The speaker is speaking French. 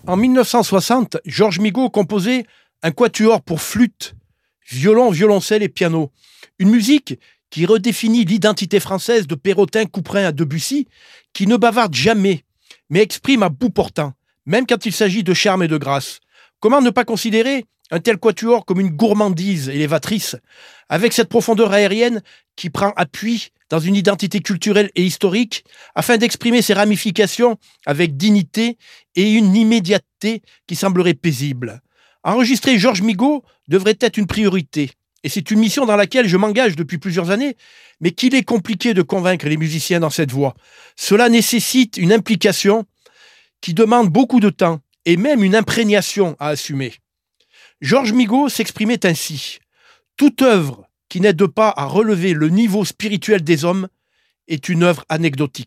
En 1960, Georges Migot composait un quatuor pour flûte, violon, violoncelle et piano. Une musique qui redéfinit l'identité française de Perrotin, Couperin à Debussy, qui ne bavarde jamais, mais exprime à bout portant, même quand il s'agit de charme et de grâce. Comment ne pas considérer un tel quatuor comme une gourmandise élévatrice, avec cette profondeur aérienne qui prend appui dans une identité culturelle et historique, afin d'exprimer ses ramifications avec dignité et une immédiateté qui semblerait paisible. Enregistrer Georges Migot devrait être une priorité, et c'est une mission dans laquelle je m'engage depuis plusieurs années, mais qu'il est compliqué de convaincre les musiciens dans cette voie. Cela nécessite une implication qui demande beaucoup de temps, et même une imprégnation à assumer. Georges Migot s'exprimait ainsi : « Toute œuvre qui n'aide pas à relever le niveau spirituel des hommes est une œuvre anecdotique. »